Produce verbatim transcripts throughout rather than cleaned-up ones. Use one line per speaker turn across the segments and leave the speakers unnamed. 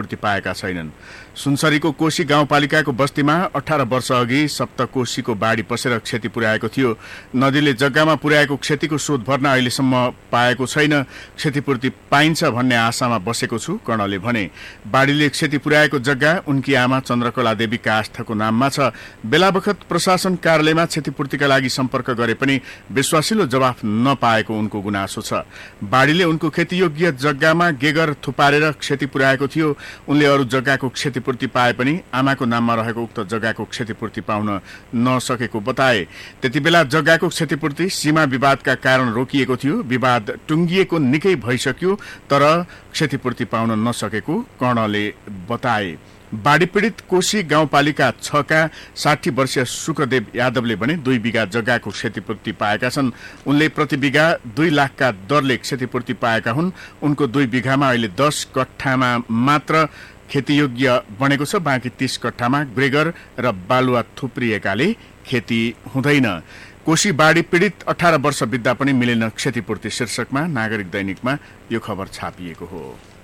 क्षतिपूर्ति पाएका छैनन्। सुनसरीको कोशी गाउँपालिकाको बस्तीमा अठार वर्ष अघि सप्तकोशीको बाढी पसेर क्षति पुर्याएको थियो। नदीले जग्गामा पुर्याएको क्षतिको शोध भर्न अहिलेसम्म पाएको छैन। क्षतिपूर्ति पाइन्छ भन्ने आशामा बसेको छु, कर्णले भने। बाढीले क्षति पुर्याएको जग्गा उनकी आमा चन्द्रकला देवीका आस्थाको नाममा छ। बेला बखत प्रशासन कार्यालयमा क्षतिपूर्तिका लागि सम्पर्क गरे पनि विश्वासिलो जवाफ नपाएको उनको गुनासो छ। बाढीले उनको खेतीयोग्य जग्गामा गेगर थुपारेर क्षति पुर्याएको थियो। उनले अरू जग्गाको क्षतिपूर्ति पाए पनि आमाको नाममा रहेको उक्त जग्गाको क्षतिपूर्ति पाउन नसकेको बताए। त्यति बेला जग्गाको क्षतिपूर्ति सीमा विवादका कारण रोकिएको थियो। विवाद टुङ्गिएको निकै भइसक्यो तर क्षतिपूर्ति पाउन नसकेको कर्णले बताए। बाढी पीडित कोशी गाउँपालिका छ का साठी वर्षीय शुक्रदेव यादवले भने दुई बिघा जग्गाको क्षतिपूर्ति पाएका छन्। उनले प्रति बिघा दुई लाखका दरले क्षतिपूर्ति पाएका हुन्। उनको दुई बिघामा अहिले दस कट्ठामा मात्र खेतीयोग्य बनेको छ। बाँकी तीस कट्ठामा ग्रेगर र बालुवा थुप्रिएकाले खेती हुँदैन। कोशी बाढी पीडित अठार वर्ष बित्दा पनि मिलेन क्षतिपूर्ति शीर्षकमा नागरिक दैनिकमा यो खबर छापिएको हो।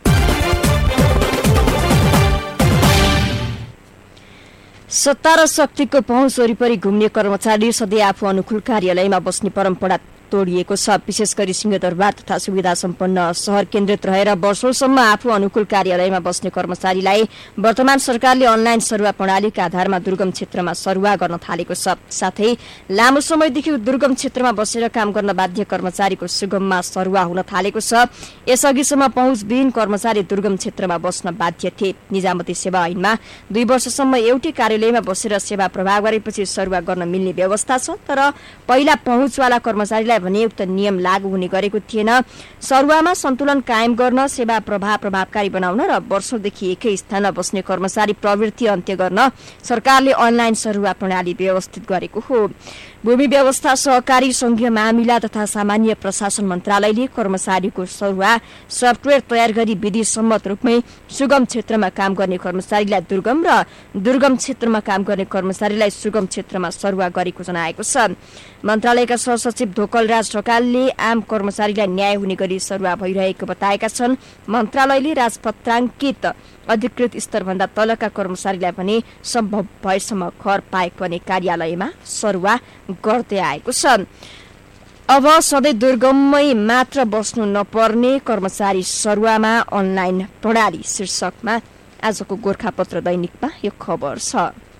सत्ता र शक्तिको पहुँच वरिपरि घुम्ने कर्मचारी सधैँ आफू अनुकूल कार्यालयमा बस्ने परम्परा तोडिएको छ। विशेष गरी सिंहदरबार तथा सुविधा सम्पन्न शहर केन्द्रित रहेर वर्षौंसम्म आफू अनुकूल कार्यालयमा बस्ने कर्मचारीलाई वर्तमान सरकारले अनलाइन सरुवा प्रणालीका आधारमा दुर्गम क्षेत्रमा सरुवा गर्न थालेको छ। साथै लामो समयदेखि दुर्गम क्षेत्रमा बसेर काम गर्न बाध्य कर्मचारीको सुगममा सरुवा हुन थालेको छ। यसअघिसम्म पहुँचविहीन कर्मचारी दुर्गम क्षेत्रमा बस्न बाध्य थिए। निजामती सेवा ऐनमा दुई वर्षसम्म एउटै कार्यालयमा बसेर सेवा प्रवाह गरेपछि सरुवा गर्न मिल्ने व्यवस्था छ। तर पहिला पहुँचवाला कर्मचारीलाई भने उक्त नियम लागू हुने गरेको थिएन। सरुवामा सन्तुलन कायम गर्न, सेवा प्रवाह प्रभावकारी बनाउन र वर्षौंदेखि एकै स्थानमा बस्ने कर्मचारी प्रवृत्ति अन्त्य गर्न सरकारले अनलाइन सरुवा प्रणाली व्यवस्थित गरेको हो। भूमि व्यवस्था, सहकारी, संघीय मामिला तथा सामान्य प्रशासन मन्त्रालयले कर्मचारीको सरुवा सफ्टवेयर तयार गरी विधि सम्मत रूपमै सुगम क्षेत्रमा काम गर्ने कर्मचारीलाई दुर्गम र दुर्गम क्षेत्रमा काम गर्ने कर्मचारीलाई सुगम क्षेत्रमा सरुवा गरेको जनाएको छ। मन्त्रालयका सहसचिव ढोकलराज ढकालले आम कर्मचारीलाई न्याय हुने गरी सरुवा भइरहेको बताएका छन्। मन्त्रालयले राजपत्राङ्कित अधिकृत स्तरभन्दा तलका कर्मचारीलाई पनि सम्भव भएसम्म घर पाएको भने कार्यालयमा सरुवा गर्दै आएको छ। अब सधैँ दुर्गममै मात्र बस्नु नपर्ने कर्मचारी सरुवामा अनलाइन प्रणाली शीर्षकमा आजको गोरखापत्र दैनिकमा यो खबर छ।